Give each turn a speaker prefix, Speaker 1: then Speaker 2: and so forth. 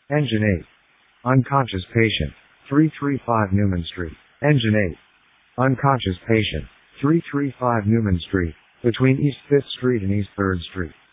Speaker 1: Engine 8. Unconscious patient. 335 Newman Street. Engine 8. Unconscious patient. 335 Newman Street, between East 5th Street and East 3rd Street.